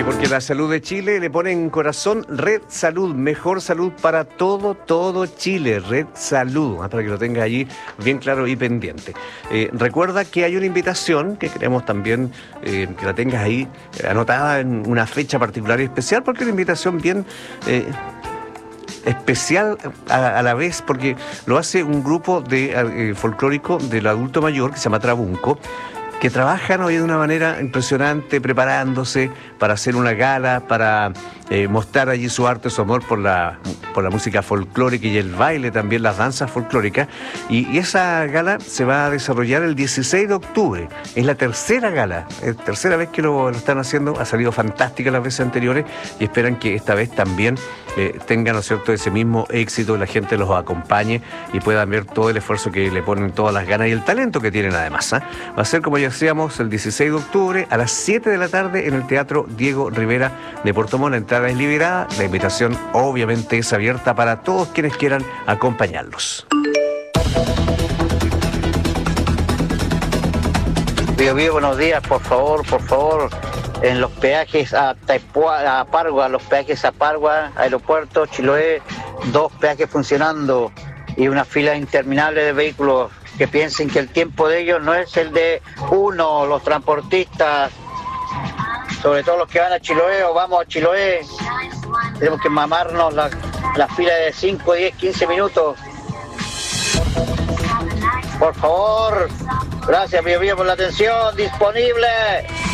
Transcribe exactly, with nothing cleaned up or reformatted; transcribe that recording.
porque la salud de Chile le pone en corazón Red Salud, mejor salud para todo, todo Chile, Red Salud, para que lo tengas allí bien claro y pendiente. Eh, recuerda que hay una invitación que queremos también eh, que la tengas ahí eh, anotada en una fecha particular y especial, porque es una invitación bien... Eh, especial a, a la vez, porque lo hace un grupo de eh, folclórico del adulto mayor que se llama Trabunco, que trabajan hoy de una manera impresionante, preparándose para hacer una gala, para eh, mostrar allí su arte, su amor por la, por la música folclórica y el baile, también las danzas folclóricas. Y, y esa gala se va a desarrollar el dieciséis de octubre. Es la tercera gala, es la tercera vez que lo, lo están haciendo. Ha salido fantástica las veces anteriores y esperan que esta vez también eh, tengan, ¿no es cierto?, ese mismo éxito, la gente los acompañe y puedan ver todo el esfuerzo que le ponen, todas las ganas y el talento que tienen además, ¿eh? Va a ser, como ya decíamos, el dieciséis de octubre a las siete de la tarde en el Teatro Diego Rivera de Puerto Montt. La entrada es liberada, la invitación obviamente es abierta para todos quienes quieran acompañarlos. Bio, Bio, buenos días, por favor, por favor, en los peajes a Taipua, a Pargua, los peajes a Pargua, aeropuerto, Chiloé, dos peajes funcionando y una fila interminable de vehículos. Que piensen que el tiempo de ellos no es el de uno, los transportistas, sobre todo los que van a Chiloé o vamos a Chiloé. Tenemos que mamarnos la, la fila de cinco, diez, quince minutos. Por favor, gracias, Bio Bio, por la atención. Disponible.